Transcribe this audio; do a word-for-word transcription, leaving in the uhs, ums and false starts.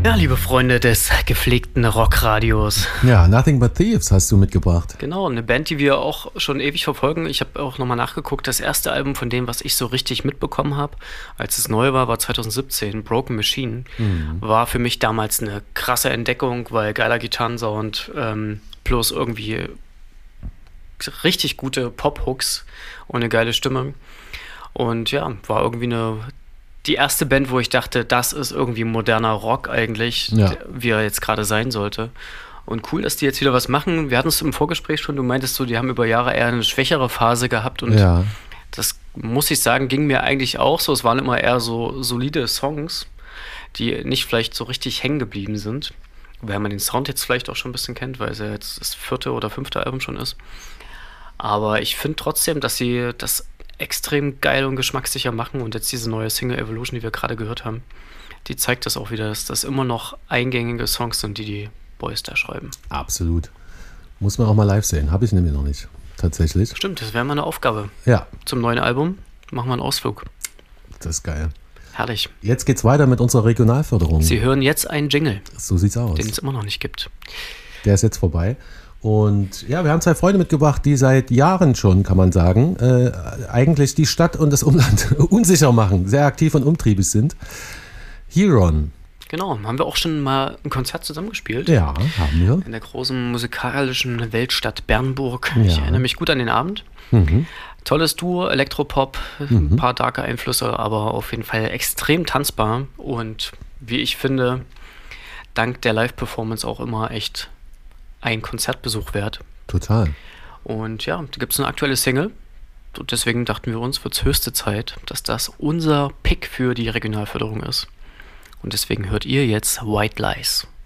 Ja, liebe Freunde des gepflegten Rockradios. Ja, Nothing But Thieves hast du mitgebracht. Genau, eine Band, die wir auch schon ewig verfolgen. Ich habe auch nochmal nachgeguckt, das erste Album von dem, was ich so richtig mitbekommen habe, als es neu war, war zwanzig siebzehn, Broken Machine. Mhm. War für mich damals eine krasse Entdeckung, weil geiler Gitarrensound, ähm, plus irgendwie richtig gute Pop-Hooks und eine geile Stimme. Und ja, war irgendwie eine... die erste Band, wo ich dachte, das ist irgendwie moderner Rock eigentlich, ja. wie er jetzt gerade sein sollte. Und cool, dass die jetzt wieder was machen. Wir hatten es im Vorgespräch schon, du meintest so, die haben über Jahre eher eine schwächere Phase gehabt. Und ja. das, muss ich sagen, ging mir eigentlich auch so. Es waren immer eher so solide Songs, die nicht vielleicht so richtig hängen geblieben sind. Weil man den Sound jetzt vielleicht auch schon ein bisschen kennt, weil es ja jetzt das vierte oder fünfte Album schon ist. Aber ich finde trotzdem, dass sie das extrem geil und geschmackssicher machen, und jetzt diese neue Single Evolution, die wir gerade gehört haben, die zeigt das auch wieder, dass das immer noch eingängige Songs sind, die die Boys da schreiben. Absolut. Muss man auch mal live sehen. Habe ich nämlich noch nicht, tatsächlich. Stimmt, das wäre mal eine Aufgabe. Ja. Zum neuen Album machen wir einen Ausflug. Das ist geil. Herrlich. Jetzt geht's weiter mit unserer Regionalförderung. Sie hören jetzt einen Jingle. So sieht's aus. Den es immer noch nicht gibt. Der ist jetzt vorbei. Und ja, wir haben zwei Freunde mitgebracht, die seit Jahren schon, kann man sagen, äh, eigentlich die Stadt und das Umland unsicher machen, sehr aktiv und umtriebig sind. Heron. Genau, haben wir auch schon mal ein Konzert zusammengespielt. Ja, haben wir. In der großen musikalischen Weltstadt Bernburg. Ja. Ich erinnere mich gut an den Abend. Mhm. Tolles Duo, Elektropop, Mhm. ein paar darke Einflüsse, aber auf jeden Fall extrem tanzbar. Und wie ich finde, dank der Live-Performance auch immer echt ein Konzertbesuch wert. Total. Und ja, da gibt es eine aktuelle Single. Und deswegen dachten wir uns, wird es höchste Zeit, dass das unser Pick für die Regionalförderung ist. Und deswegen hört ihr jetzt White Lies.